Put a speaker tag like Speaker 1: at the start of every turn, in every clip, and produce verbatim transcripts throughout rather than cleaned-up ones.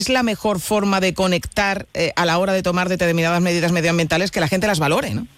Speaker 1: es la mejor forma de conectar eh, a la hora de tomar determinadas medidas medioambientales, que la gente las valore, ¿no?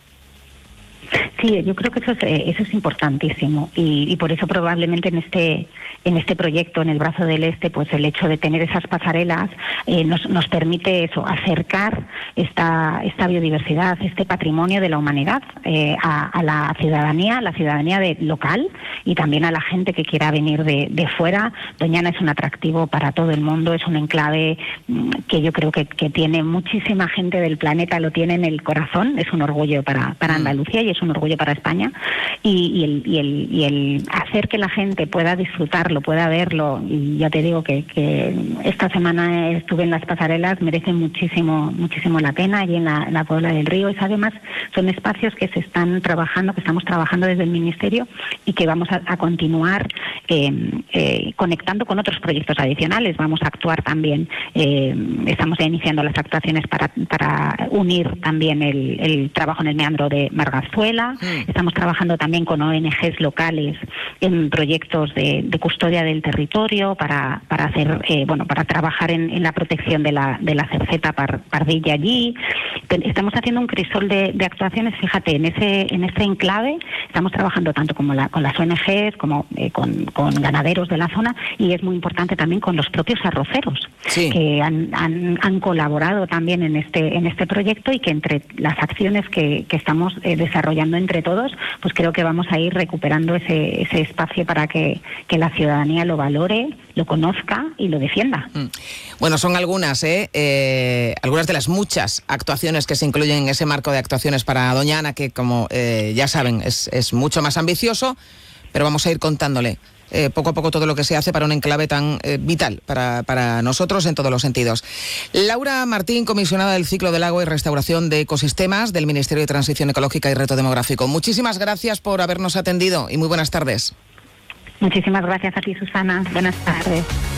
Speaker 2: Sí, yo creo que eso es, eso es importantísimo y, y por eso probablemente en este en este proyecto, en el Brazo del Este, pues el hecho de tener esas pasarelas eh, nos, nos permite eso, acercar esta esta biodiversidad, este patrimonio de la humanidad eh, a, a la ciudadanía, a la ciudadanía de, local y también a la gente que quiera venir de, de fuera. Doñana es un atractivo para todo el mundo, es un enclave mmm, que yo creo que, que tiene muchísima gente del planeta, lo tiene en el corazón, es un orgullo para, para Andalucía y es un orgullo para España y, y, el, y, el, y el hacer que la gente pueda disfrutarlo, pueda verlo, y ya te digo que, que esta semana estuve en las pasarelas, merece muchísimo muchísimo la pena allí en la, en la Puebla del Río, y además son espacios que se están trabajando, que estamos trabajando desde el Ministerio y que vamos a, a continuar eh, eh, conectando con otros proyectos adicionales. Vamos a actuar también, eh, estamos ya iniciando las actuaciones para, para unir también el, el trabajo en el meandro de Margazuela. Mm. Estamos trabajando también con O N Ges locales en proyectos de, de custodia del territorio para, para hacer, eh, bueno, para trabajar en, en la protección de la, de la cerceta par, pardilla allí. Estamos haciendo un crisol de, de actuaciones, fíjate, en ese, en ese enclave estamos trabajando tanto como la, con las O N Ges como eh, con, con ganaderos de la zona, y es muy importante también con los propios arroceros, sí, que han, han, han colaborado también en este, en este proyecto, y que entre las acciones que, que estamos eh, desarrollando entre todos, pues creo que vamos a ir recuperando ese, ese espacio para que, que la ciudadanía lo valore, lo conozca y lo defienda.
Speaker 1: Mm. Bueno, son algunas, ¿eh? Eh, algunas de las muchas actuaciones que se incluyen en ese marco de actuaciones para Doñana, que como eh, ya saben es, es mucho más ambicioso, pero vamos a ir contándole Eh, poco a poco todo lo que se hace para un enclave tan eh, vital para, para nosotros en todos los sentidos. Laura Martín, comisionada del Ciclo del Agua y Restauración de Ecosistemas del Ministerio de Transición Ecológica y Reto Demográfico. Muchísimas gracias por habernos atendido y muy buenas tardes.
Speaker 2: Muchísimas gracias a ti, Susana. Buenas tardes.